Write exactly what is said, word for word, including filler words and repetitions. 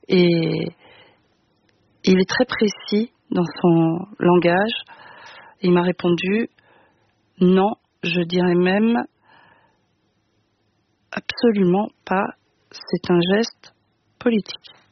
Et il est très précis dans son langage. Il m'a répondu non, je dirais même absolument pas, c'est un geste politique.